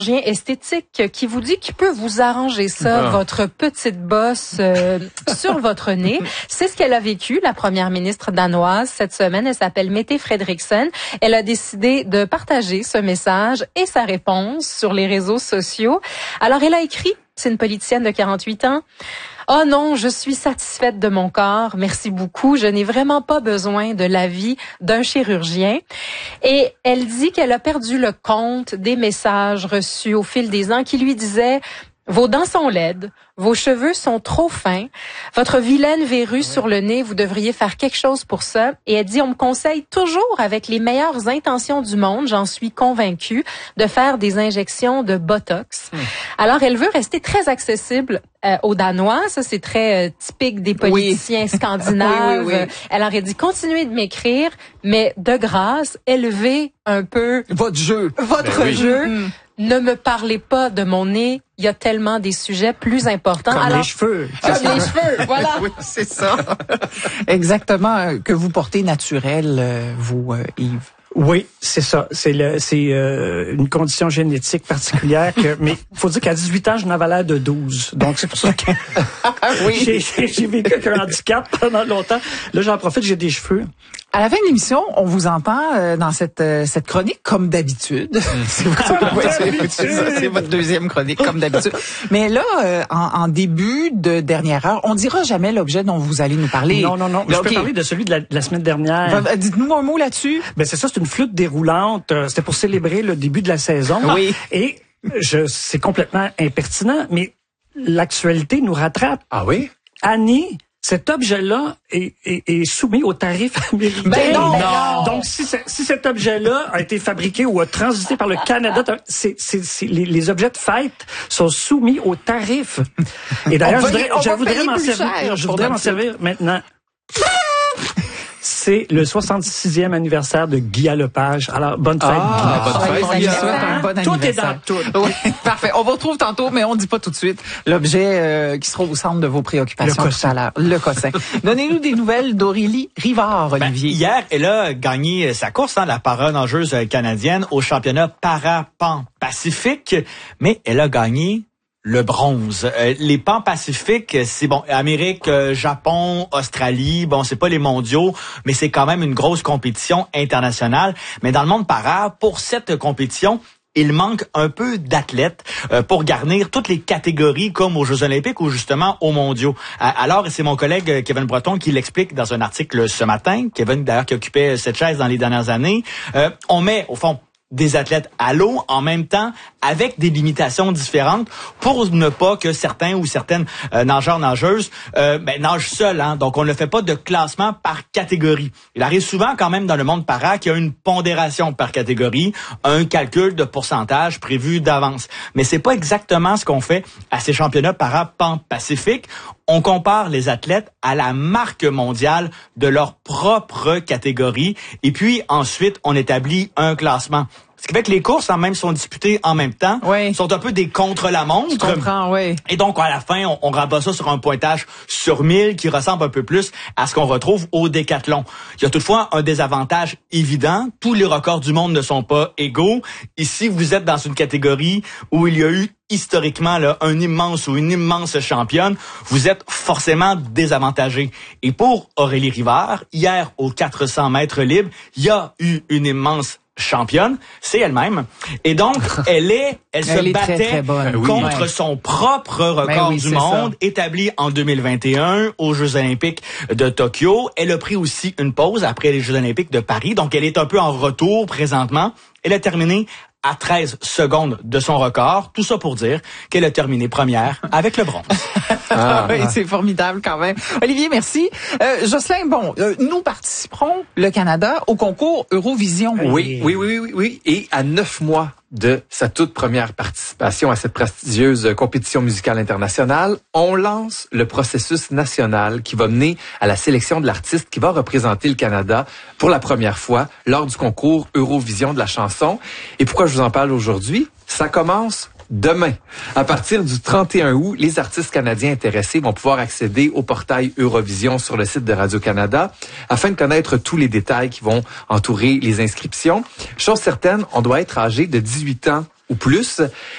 esthétique qui vous dit qu'il peut vous arranger ça, votre petite bosse sur votre nez. C'est ce qu'elle a vécu, la première ministre danoise, cette semaine. Elle s'appelle Mette Frederiksen. Elle a décidé de partager ce message et sa réponse sur les réseaux sociaux. Alors, elle a écrit, c'est une politicienne de 48 ans, « Oh non, je suis satisfaite de mon corps. Merci beaucoup. Je n'ai vraiment pas besoin de l'avis d'un chirurgien. » Et elle dit qu'elle a perdu le compte des messages reçus au fil des ans qui lui disaient « Vos dents sont laides, vos cheveux sont trop fins, votre vilaine verrue sur le nez, vous devriez faire quelque chose pour ça. » Et elle dit « On me conseille toujours avec les meilleures intentions du monde, j'en suis convaincue, de faire des injections de Botox. » Alors, elle veut rester très accessible aux Danois. Ça, c'est très typique des politiciens scandinaves. Oui. Elle aurait dit « Continuez de m'écrire, mais de grâce, élevez un peu votre jeu. Ne me parlez pas de mon nez. Il y a tellement des sujets plus importants. Comme les cheveux. Comme les cheveux, voilà. Oui, c'est ça. Exactement, que vous portez naturel, vous, Yves. Oui, c'est ça. C'est une condition génétique particulière mais faut dire qu'à 18 ans, je n'avais l'air de 12. Donc, c'est pour ça que j'ai vécu avec un handicap pendant longtemps. Là, j'en profite, j'ai des cheveux. À la fin de l'émission, on vous entend dans cette chronique comme d'habitude. C'est votre deuxième chronique comme d'habitude. Mais là, en début de dernière heure, on dira jamais l'objet dont vous allez nous parler. Non. Je peux parler de celui de la semaine dernière. Dites-nous un mot là-dessus. Ben c'est ça, c'est une flûte déroulante. C'était pour célébrer le début de la saison. Oui. Et c'est complètement impertinent, mais l'actualité nous rattrape. Ah oui? Annie, cet objet-là est soumis au tarif américain. Ben non. Donc, si cet objet-là a été fabriqué ou a transité par le Canada, les objets de fête sont soumis au tarif. Et d'ailleurs, je voudrais m'en servir maintenant. C'est le 66e anniversaire de Guy Lepage. Alors, bonne fête, Guy. Bonne fête. Tout est dans tout. Oui, parfait. On vous retrouve tantôt, mais on ne dit pas tout de suite l'objet qui sera au centre de vos préoccupations tout à l'heure. Le cossin. Donnez-nous des nouvelles d'Aurélie Rivard, Olivier. Hier, elle a gagné sa course, la para-nageuse canadienne, au championnat para-pan-pacifique, mais elle a gagné le bronze. Les Pan-Pacifiques, c'est Amérique, Japon, Australie, c'est pas les mondiaux, mais c'est quand même une grosse compétition internationale. Mais dans le monde para, pour cette compétition, il manque un peu d'athlètes pour garnir toutes les catégories comme aux Jeux olympiques ou justement aux mondiaux. Alors, c'est mon collègue Kevin Breton qui l'explique dans un article ce matin. Kevin, d'ailleurs, qui occupait cette chaise dans les dernières années. On met, au fond, des athlètes à l'eau en même temps avec des limitations différentes pour ne pas que certains ou certaines nageurs-nageuses nagent seuls. Donc, on ne fait pas de classement par catégorie. Il arrive souvent quand même dans le monde para qu'il y a une pondération par catégorie, un calcul de pourcentage prévu d'avance. Mais c'est pas exactement ce qu'on fait à ces championnats para pan-pacifique. On compare les athlètes à la marque mondiale de leur propre catégorie et puis ensuite, on établit un classement. Ce qui fait que les courses, même sont disputées en même temps, sont un peu des contre-la-montre. Je comprends, oui. Et donc, à la fin, on rabat ça sur un pointage sur 1000 qui ressemble un peu plus à ce qu'on retrouve au décathlon. Il y a toutefois un désavantage évident. Tous les records du monde ne sont pas égaux. Ici, vous êtes dans une catégorie où il y a eu historiquement un immense ou une immense championne, vous êtes forcément désavantagé. Et pour Aurélie Rivard, hier aux 400 mètres libres, il y a eu une immense championne, c'est elle-même. Et donc, elle se battait très bonne. contre son propre record du monde, établi en 2021 aux Jeux olympiques de Tokyo. Elle a pris aussi une pause après les Jeux olympiques de Paris, donc elle est un peu en retour présentement. Elle a terminé à 13 secondes de son record. Tout ça pour dire qu'elle a terminé première avec le bronze. Oui, c'est formidable quand même. Olivier, merci. Jocelyn, nous participerons, le Canada, au concours Eurovision. Oui. Et à 9 mois de sa toute première participation à cette prestigieuse compétition musicale internationale, on lance le processus national qui va mener à la sélection de l'artiste qui va représenter le Canada pour la première fois lors du concours Eurovision de la chanson. Et pourquoi je vous en parle aujourd'hui? Ça commence demain. À partir du 31 août, les artistes canadiens intéressés vont pouvoir accéder au portail Eurovision sur le site de Radio-Canada afin de connaître tous les détails qui vont entourer les inscriptions. Chose certaine, on doit être âgé de 18 ans ou plus